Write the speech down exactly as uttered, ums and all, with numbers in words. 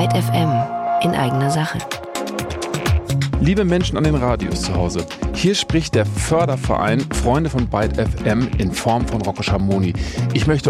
Byte F M in eigener Sache. Liebe Menschen an den Radios zu Hause, hier spricht der Förderverein Freunde von Byte F M in Form von Rocco Schamoni. Ich möchte